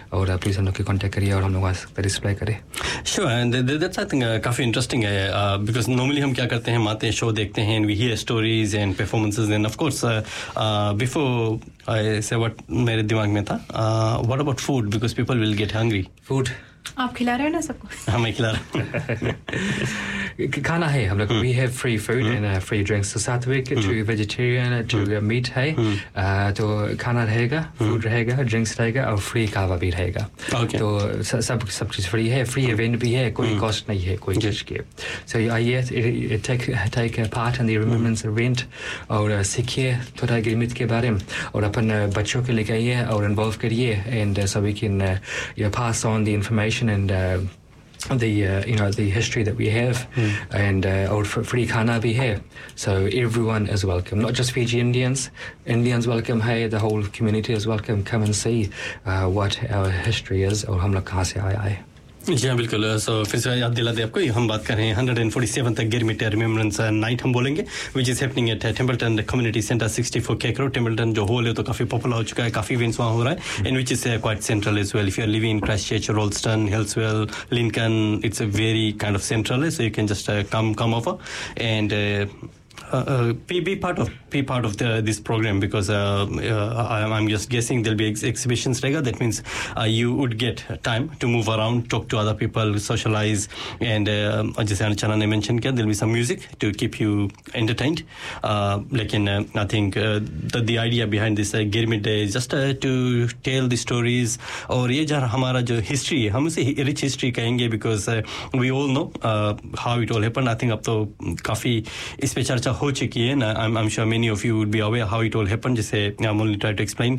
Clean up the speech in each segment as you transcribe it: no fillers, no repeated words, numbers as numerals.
और प्लीज़ हम लोग के कांटेक्ट करिए और हम लोग वहाँ पर डिस्प्ले करें. Sure, and that's I think काफ़ी इंटरेस्टिंग है because normally हम क्या करते हैं, हम आते हैं शो देखते हैं and we hear stories and performances and of course before I say what मेरे दिमाग में था, what about food because people will get hungry. Food आप खिला रहे हो ना सबको? हाँ मैं खिला रहा हूँ. खाना है हम लोग. We have free food and free drinks. So सात्विक to vegetarian to meat है. तो खाना रहेगा, food रहेगा, drinks रहेगा और free कावा भी रहेगा. तो सब चीज़ free है. Free event भी है, कोई cost नहीं है कोई चीज़ के. So आइए take part in the remembrance event और सीखिए थोड़ा गिरमिट के बारे में और अपन बच्चों के लेके आइए और involve करिए and so we can pass on the information and the history that we have and our free khana bhi hai, so everyone is welcome, not just Fiji Indians welcome, hey, the whole community is welcome. Come and see what our history is और हम लोग कहाँ से आए हैं. जी हाँ बिल्कुल. सो फिर से याद दिला दे आपको, हम बात कर रहे हैं 147th गिरमिट रिमेम्बरेंस नाइट हम बोलेंगे which is happening at Templeton community centre 64 cake road. Templeton जो हॉल है तो काफ़ी पॉपुलर हो चुका है, काफ़ी इवेंट्स वहाँ हो रहा है and which is quite central as well. If you are living in Christchurch, Ralston, हिल्सवेल, Lincoln, it's a very kind of central है, so you can just come over and be part of this program because I'm just guessing there'll be exhibitions रहेगा. That means you would get time to move around, talk to other people, socialize and जैसे अर्चना ने mention किया, there'll be some music to keep you entertained. लेकिन I think the idea behind this Girmit Day is just to tell the stories और ये जो हमारा जो history है हम उसे rich history कहेंगे because we all know how it all happened. I think अब तो काफ़ी इस पे चर्चा हो चुकी है ना. I'm sure many of you would be aware how it all happened. जैसे I'm only try to explain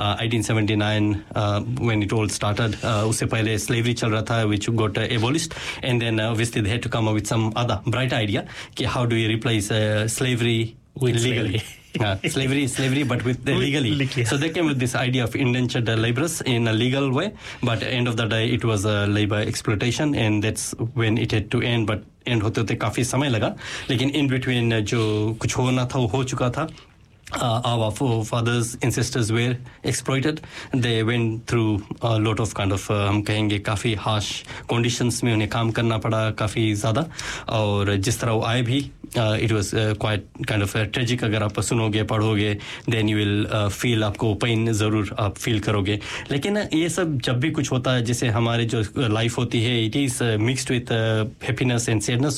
1879 when it all started. उससे पहले slavery चल रहा था which got abolished and then obviously they had to come up with some other bright idea कि how do you replace slavery with legally. Slavery but with legally. So they came with this idea of indentured laborers in a legal way, but at the end of the day it was a labor exploitation and that's when it had to end. But end होते होते काफ़ी समय लगा, लेकिन in between जो कुछ होना था वो हो चुका था. Our forefathers, ancestors were exploited. They went through a lot of kind of हम कहेंगे काफ़ी harsh conditions में उन्हें काम करना पड़ा काफ़ी ज़्यादा और जिस तरह वो आए भी it was quite kind of tragic. अगर आप सुनोगे पढ़ोगे then you will feel आपको pain ज़रूर आप feel करोगे. लेकिन ये सब जब भी कुछ होता है जैसे हमारे जो life होती है it is mixed with happiness and sadness.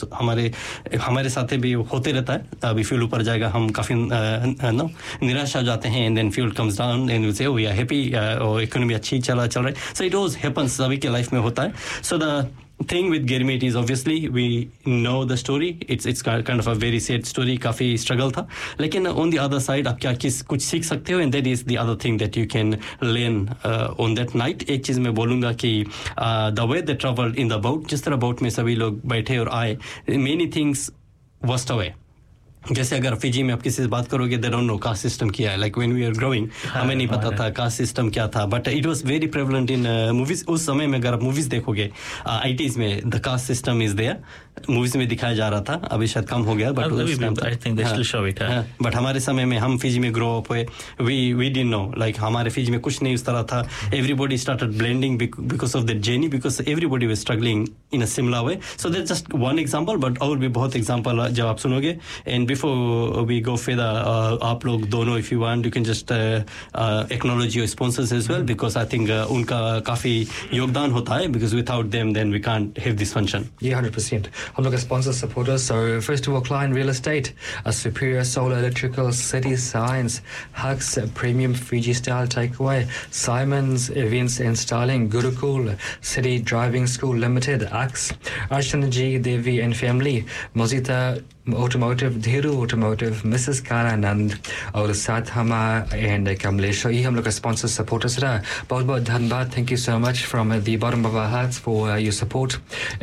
हमारे साथ भी होते रहता है. अभी फ्यूल ऊपर जाएगा हम काफ़ी निराश हो जाते हैं and then fuel comes down and we say oh we are happy और इकोनॉमी अच्छी चल रहा है. So it always happens, सभी के लाइफ में होता है. So the thing with Girmit is obviously we know the story. It's kind of a very sad story. काफी struggle था. लेकिन on the other side आप क्या कुछ सीख सकते हो and that is the other thing that you can learn on that night. एक चीज़ मैं बोलूँगा कि the way they traveled in the boat, जिस तरह boat में सभी लोग बैठे और आए, many things washed away. जैसे अगर फिजी में आप किसी से बात करोगे they don't know caste system क्या है. Like when we were growing हमें नहीं पता था caste system क्या था, but it was very prevalent in movies. उस समय में अगर आप movies देखोगे 80s में the caste system is there. movies में दिखाया जा रहा था, अभी शायद कम हो गया but I think they still show it. But हमारे समय में हम फिजी में grow up हुए, we didn't know, like हमारे फिजी में कुछ नहीं उस तरह था. Everybody started blending because of that journey, because everybody was struggling in a similar way. So that's just one example, but और भी बहुत example जब आप सुनोगे. And before we go further, आप लोग दोनों if you want you can just acknowledge your sponsors as well, because I think उनका काफी योगदान होता है, because without them then we can't have this function. Yeah, 100%. हम लोग sponsor supporters. So first of all, Klein Real Estate, a superior solar electrical, City Science, Hugs Premium Fiji Style Takeaway, Simon's Events and Styling, Gurukul, City Driving School Limited, Axe, Archanaji Devi and Family, Mozita Automotive, Dhiru Automotive, Mrs. Karanand और साथ हम and Kamlesh. So ये हम लोग का sponsor supporters रहा. बहुत-बहुत धन्यवाद. Thank you so much from the bottom of our hearts for your support,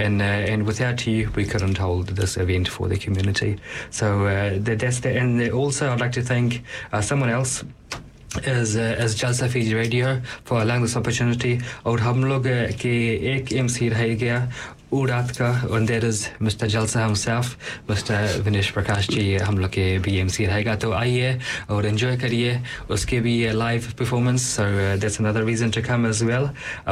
and without you we couldn't hold this event for the community. So that's the, and also I'd like to thank someone else as Jalsa Fiji Radio for allowing this opportunity. और हम लोग के एक MC रह गया रात का, and that is Mr. Jalsa himself, Mr. Vinesh Prakash जी हम लोग के भी MC रहेगा. तो आइए और enjoy करिए उसके भी live performance. So that's another reason to come as well.